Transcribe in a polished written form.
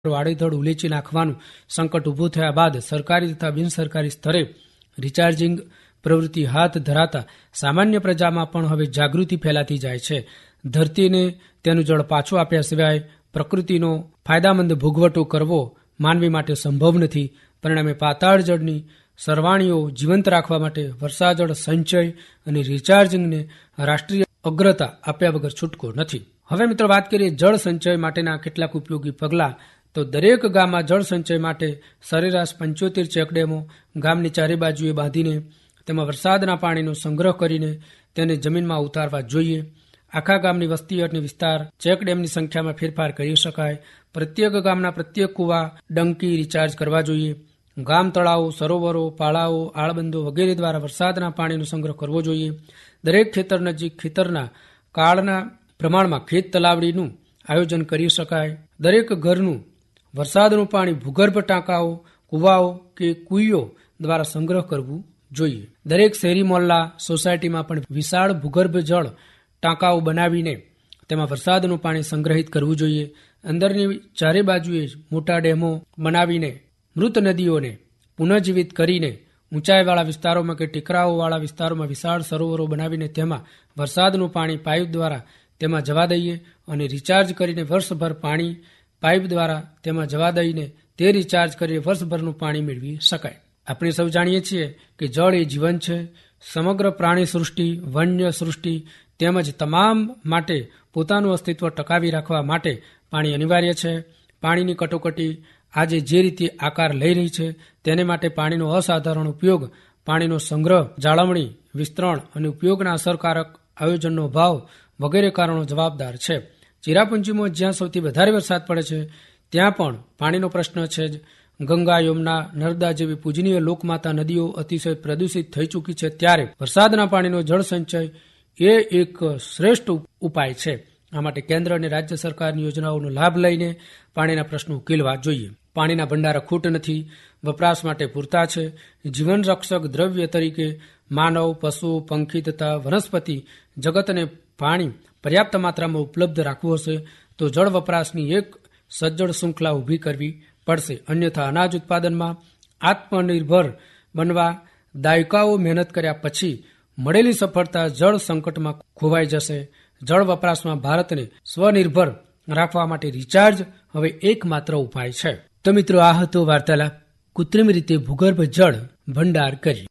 આડેધડ ઉલેચી નાખવાનું સંકટ ઊભું થયા બાદ સરકારી તથા બિનસરકારી સ્તરે રિચાર્જિંગ પ્રવૃત્તિ હાથ ધરાતા સામાન્ય પ્રજામાં પણ હવે જાગૃતિ ફેલાતી જાય છે. ધરતીને તેનું જળ પાછું આપ્યા સિવાય પ્રકૃતિનો ફાયદામંદ ભોગવટો કરવો માનવી માટે સંભવ નથી. પરિણામે પાતાળ જળની સરવાણીઓ જીવંત રાખવા માટે વર્ષાજળ સંચય અને રિચાર્જિંગને રાષ્ટ્રીય અગ્રતા આપ્યા વગર છૂટકો નથી. હવે મિત્રો વાત કરીએ જળ સંચય માટેના કેટલાક ઉપયોગી પગલાં. તો દરેક ગામમાં જળ સંચય માટે સરેરાશ 75 ચેકડેમો ગામની ચારે બાજુએ બાંધીને તેમાં વરસાદના પાણીનો સંગ્રહ કરીને તેને જમીનમાં ઉતારવા જોઈએ. આખા ગામની વસ્તી અને વિસ્તાર ચેકડેમની સંખ્યામાં ફેરફાર કરી શકાય. પ્રત્યેક ગામના પ્રત્યેક કુવા ડંકી રિચાર્જ કરવા જોઈએ. ગામ તળાવો, સરોવરો, પાળાઓ, આળબંધો વગેરે દ્વારા વરસાદના પાણીનો સંગ્રહ કરવો જોઈએ. દરેક ખેતર નજીક ખેતરના કાળના પ્રમાણમાં ખેત તલાવડીનું આયોજન કરી શકાય. દરેક ઘરનું વરસાદનું પાણી ભૂગર્ભ ટાંકાઓ, કુવાઓ કે કુઈઓ દ્વારા સંગ્રહ કરવું જોઈએ. દરેક શહેરી મોહલ્લા સોસાયટીમાં પણ વિશાળ ભૂગર્ભ જળ ટાંકાઓ બનાવીને તેમાં વરસાદનું પાણી સંગ્રહિત કરવું જોઈએ. અંદરની ચારે બાજુએ મોટા ડેમો બનાવીને મૃત નદીઓને પુનઃજીવિત કરીને ઊંચાઈવાળા વિસ્તારોમાં કે ટેકરાઓવાળા વિસ્તારોમાં વિશાળ સરોવરો બનાવીને તેમાં વરસાદનું પાણી પાઇપ દ્વારા તેમાં જવા દઈએ અને રિચાર્જ કરીને વર્ષભર પાણી પાઇપ દ્વારા તેમાં જવા દઈને તે રિચાર્જ કરીને વર્ષભરનું પાણી મેળવી શકાય. આપણે સૌ જાણીએ છીએ કે જળ એ જીવન છે. સમગ્ર પ્રાણી સૃષ્ટિ, વન્ય સૃષ્ટિ તેમજ તમામ માટે પોતાનું અસ્તિત્વ ટકાવી રાખવા માટે પાણી અનિવાર્ય છે. પાણીની કટોકટી આજે જે રીતે આકાર લઈ રહી છે તેને માટે પાણીનો અસાધારણ ઉપયોગ, પાણીનો સંગ્રહ, જાળવણી, વિસ્તરણ અને ઉપયોગના અસરકારક આયોજનનો અભાવ વગેરે કારણો જવાબદાર છે. ચિરાપુંજીમાં જ્યાં સૌથી વધારે વરસાદ પડે છે ત્યાં પણ પાણીનો પ્રશ્ન છે જ. ગંગા, યમુના, નર્મદા જેવી પૂજનીય લોકમાતા નદીઓ અતિશય પ્રદૂષિત થઈ ચૂકી છે ત્યારે વરસાદના પાણીનો જળ સંચય એ એક શ્રેષ્ઠ ઉપાય છે. આ માટે કેન્દ્ર અને રાજ્ય સરકારની યોજનાઓનો લાભ લઈને પાણીના પ્રશ્નો ઉકેલવા જોઈએ. પાણીના ભંડારા ખૂટ નથી, વપરાશ માટે પૂરતા છે. જીવન રક્ષક દ્રવ્ય તરીકે માનવ, પશુ, પંખી તથા વનસ્પતિ જગતને પાણી પર્યાપ્ત માત્રામાં ઉપલબ્ધ રાખવું હશે તો જળ વપરાશની એક સજ્જડ શૃંખલા ઊભી કરવી પડશે. અન્યથા અનાજ ઉત્પાદનમાં આત્મનિર્ભર બનવા દાયકાઓ મહેનત કર્યા પછી મળેલી સફળતા જળ સંકટમાં ખોવાઈ જશે. જળ વપરાશમાં ભારતને સ્વનિર્ભર રાખવા માટે રિચાર્જ હવે એકમાત્ર ઉપાય છે. તો મિત્રો, આ હતો વાર્તાલાપ કૃત્રિમ રીતે ભૂગર્ભ જળ ભંડાર કરી.